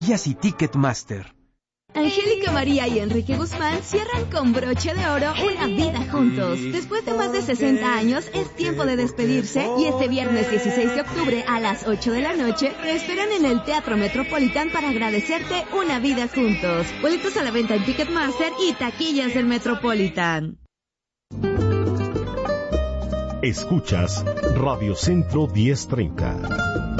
Y así Ticketmaster. Angélica María y Enrique Guzmán cierran con broche de oro una vida juntos. Después de más de 60 años, es tiempo de despedirse y este viernes 16 de octubre a las 8 de la noche te esperan en el Teatro Metropolitan para agradecerte una vida juntos. Boletos a la venta en Ticketmaster y taquillas del Metropolitan. Escuchas Radio Centro 1030.